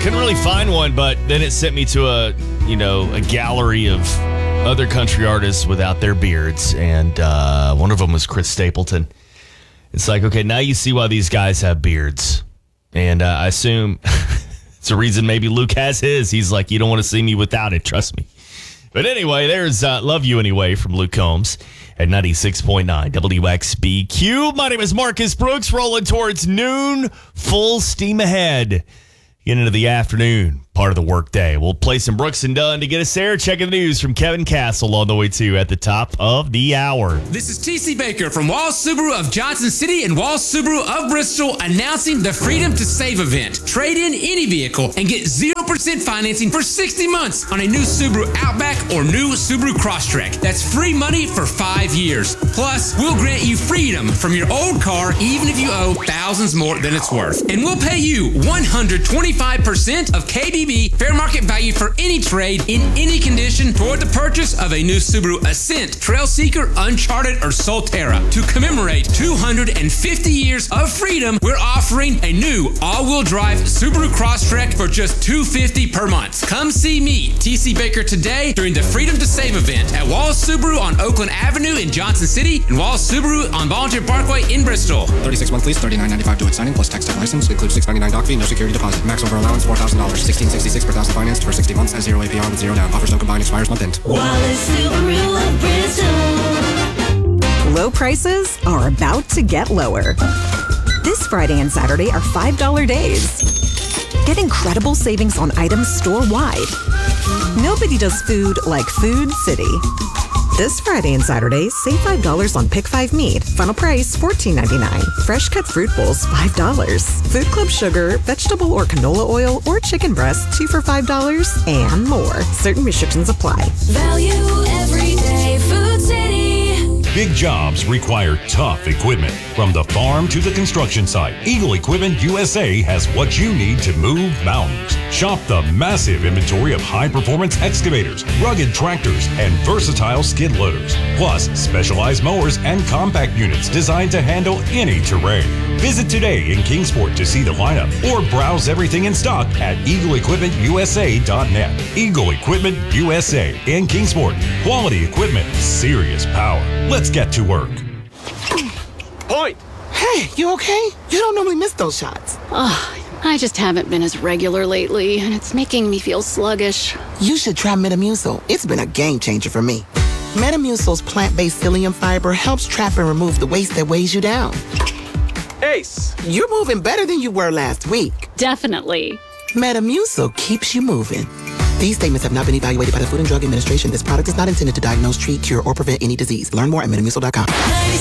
Couldn't really find one, but then it sent me to a gallery of other country artists without their beards, and one of them was Chris Stapleton. It's like, okay, now you see why these guys have beards, and I assume it's a reason maybe Luke has his. He's like, you don't want to see me without it, trust me. But anyway, there's Love You Anyway from Luke Combs at 96.9 WXBQ. My name is Marcus Brooks, rolling towards noon, full steam ahead. Get into the afternoon part of the workday. We'll play some Brooks and Dunn to get us there. Checking the news from Kevin Castle on the way to at the top of the hour. This is TC Baker from Walls Subaru of Johnson City and Walls Subaru of Bristol announcing the Freedom to Save event. Trade in any vehicle and get 0% financing for 60 months on a new Subaru Outback or new Subaru Crosstrek. That's free money for 5 years. Plus, we'll grant you freedom from your old car even if you owe thousands more than it's worth. And we'll pay you 125% of KBB fair market value for any trade in any condition toward the purchase of a new Subaru Ascent, Trailseeker, Uncharted, or Solterra. To commemorate 250 years of freedom, we're offering a new all-wheel drive Subaru Crosstrek for just $250 per month. Come see me, TC Baker, today during the Freedom to Save event at Walls Subaru on Oakland Avenue in Johnson City and Walls Subaru on Volunteer Parkway in Bristol. 36 month lease, $39.95 due at signing plus tax tag license. Includes $6.99 doc fee, no security deposit. Max over allowance $4,000. $16.66 per thousand financed for 60 months at 0 APR with 0 down. Offers no combined, expires month end. Wallace Subaru of Bristol. Low prices are about to get lower. This Friday and Saturday are $5 days. Get incredible savings on items store-wide. Nobody does food like Food City. This Friday and Saturday, save $5 on Pick 5 meat. Final price, $14.99. Fresh cut fruit bowls, $5. Food Club sugar, vegetable or canola oil, or chicken breast, 2 for $5, and more. Certain restrictions apply. Value every day. Food City. Big jobs require tough equipment. From the farm to the construction site, Eagle Equipment USA has what you need to move mountains. Shop the massive inventory of high-performance excavators, rugged tractors, and versatile skid loaders. Plus, specialized mowers and compact units designed to handle any terrain. Visit today in Kingsport to see the lineup or browse everything in stock at EagleEquipmentUSA.net. Eagle Equipment USA in Kingsport. Quality equipment, serious power. Let's get to work. Point! Hey, you okay? You don't normally miss those shots. I just haven't been as regular lately, and it's making me feel sluggish. You should try Metamucil. It's been a game changer for me. Metamucil's plant-based psyllium fiber helps trap and remove the waste that weighs you down. Ace! You're moving better than you were last week. Definitely. Metamucil keeps you moving. These statements have not been evaluated by the Food and Drug Administration. This product is not intended to diagnose, treat, cure, or prevent any disease. Learn more at metamucil.com.